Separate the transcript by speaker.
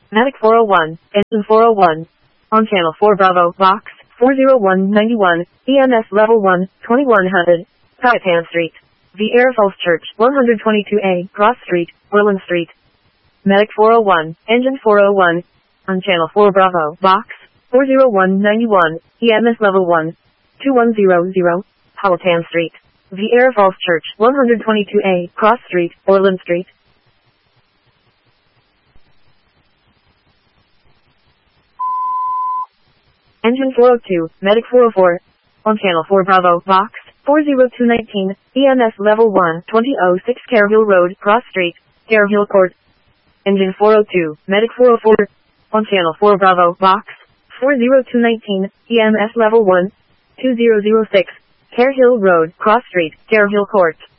Speaker 1: Medic 401, Engine 401. On Channel 4 Bravo, Box 40191, EMS Level 1, 2100, Taipan Street. The Air Falls Church, 122A, Cross Street, Orland Street. Medic 401, Engine 401. On Channel 4 Bravo, Box 40191, EMS Level 1, 2100, Powhatan Street. The Air Falls Church, 122A, Cross Street, Orland Street. Engine 402, Medic 404. On Channel 4 Bravo, Box 40219, EMS Level 1, 2006 Carehill Road, Cross Street, Carehill Court. Engine 402, Medic 404. On Channel 4 Bravo, Box 40219, EMS Level 1, 2006, Carehill Road, Cross Street, Carehill Court.